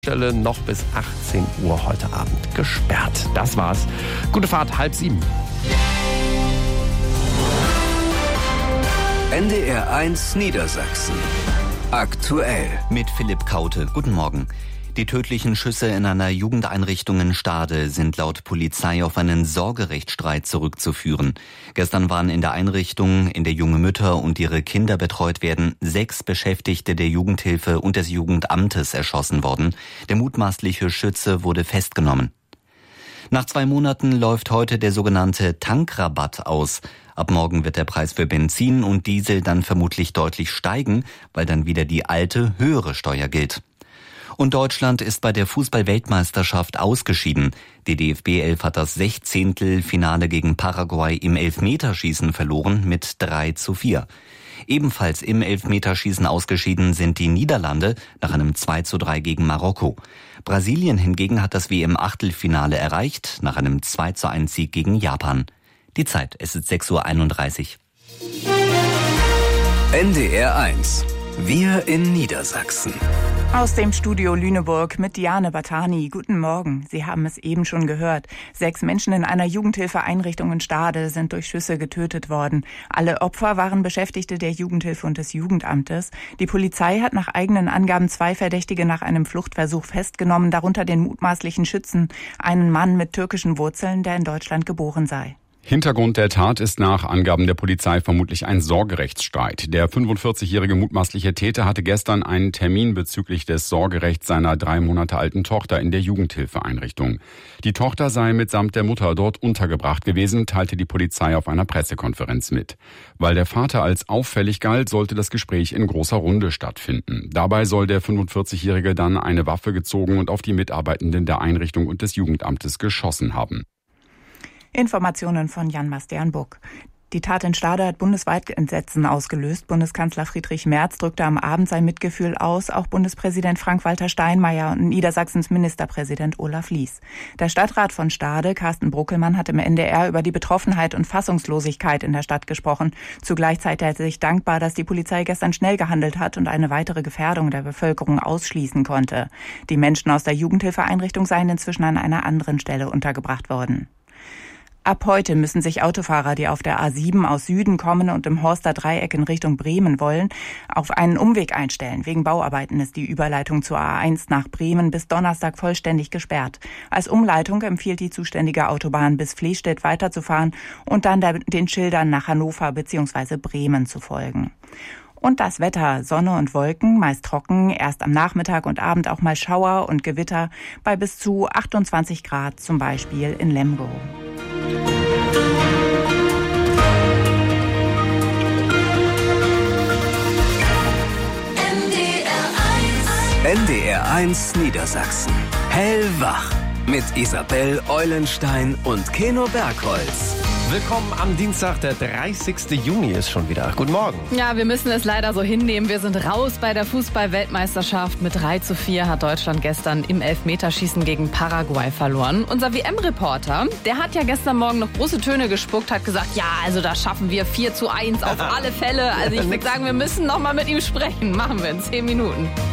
Stelle noch bis 18 Uhr heute Abend gesperrt. Das war's. Gute Fahrt, 6:30. NDR1 Niedersachsen. Aktuell. Mit Philipp Kaute. Guten Morgen. Die tödlichen Schüsse in einer Jugendeinrichtung in Stade sind laut Polizei auf einen Sorgerechtsstreit zurückzuführen. Gestern waren in der Einrichtung, in der junge Mütter und ihre Kinder betreut werden, 6 Beschäftigte der Jugendhilfe und des Jugendamtes erschossen worden. Der mutmaßliche Schütze wurde festgenommen. Nach 2 Monaten läuft heute der sogenannte Tankrabatt aus. Ab morgen wird der Preis für Benzin und Diesel dann vermutlich deutlich steigen, weil dann wieder die alte, höhere Steuer gilt. Und Deutschland ist bei der Fußball-Weltmeisterschaft ausgeschieden. Die DFB-Elf hat das 16. Finale gegen Paraguay im Elfmeterschießen verloren mit 3:4. Ebenfalls im Elfmeterschießen ausgeschieden sind die Niederlande nach einem 2:3 gegen Marokko. Brasilien hingegen hat das WM-Achtelfinale erreicht nach einem 2:1 Sieg gegen Japan. Die Zeit, es ist 6:31 Uhr. NDR1. Wir in Niedersachsen. Aus dem Studio Lüneburg mit Diane Batani. Guten Morgen. Sie haben es eben schon gehört. 6 Menschen in einer Jugendhilfeeinrichtung in Stade sind durch Schüsse getötet worden. Alle Opfer waren Beschäftigte der Jugendhilfe und des Jugendamtes. Die Polizei hat nach eigenen Angaben 2 Verdächtige nach einem Fluchtversuch festgenommen, darunter den mutmaßlichen Schützen, einen Mann mit türkischen Wurzeln, der in Deutschland geboren sei. Hintergrund der Tat ist nach Angaben der Polizei vermutlich ein Sorgerechtsstreit. Der 45-jährige mutmaßliche Täter hatte gestern einen Termin bezüglich des Sorgerechts seiner 3 Monate alten Tochter in der Jugendhilfeeinrichtung. Die Tochter sei mitsamt der Mutter dort untergebracht gewesen, teilte die Polizei auf einer Pressekonferenz mit. Weil der Vater als auffällig galt, sollte das Gespräch in großer Runde stattfinden. Dabei soll der 45-jährige dann eine Waffe gezogen und auf die Mitarbeitenden der Einrichtung und des Jugendamtes geschossen haben. Informationen von Jan Sternburg. Die Tat in Stade hat bundesweit Entsetzen ausgelöst. Bundeskanzler Friedrich Merz drückte am Abend sein Mitgefühl aus, auch Bundespräsident Frank-Walter Steinmeier und Niedersachsens Ministerpräsident Olaf Lies. Der Stadtrat von Stade, Carsten Brockelmann, hat im NDR über die Betroffenheit und Fassungslosigkeit in der Stadt gesprochen. Zugleich zeigte er sich dankbar, dass die Polizei gestern schnell gehandelt hat und eine weitere Gefährdung der Bevölkerung ausschließen konnte. Die Menschen aus der Jugendhilfeeinrichtung seien inzwischen an einer anderen Stelle untergebracht worden. Ab heute müssen sich Autofahrer, die auf der A7 aus Süden kommen und im Horster Dreieck in Richtung Bremen wollen, auf einen Umweg einstellen. Wegen Bauarbeiten ist die Überleitung zur A1 nach Bremen bis Donnerstag vollständig gesperrt. Als Umleitung empfiehlt die zuständige Autobahn bis Flehstedt weiterzufahren und dann den Schildern nach Hannover bzw. Bremen zu folgen. Und das Wetter, Sonne und Wolken, meist trocken, erst am Nachmittag und Abend auch mal Schauer und Gewitter bei bis zu 28 Grad, zum Beispiel in Lemgo. NDR1 Niedersachsen. Hellwach. Mit Isabel Eulenstein und Keno Bergholz. Willkommen am Dienstag, der 30. Juni ist schon wieder. Guten Morgen. Ja, wir müssen es leider so hinnehmen. Wir sind raus bei der Fußball-Weltmeisterschaft. Mit 3:4 hat Deutschland gestern im Elfmeterschießen gegen Paraguay verloren. Unser WM-Reporter, der hat ja gestern Morgen noch große Töne gespuckt, hat gesagt, ja, also das schaffen wir 4:1 auf alle Fälle. Also ich würde sagen, wir müssen noch mal mit ihm sprechen. Machen wir in 10 Minuten.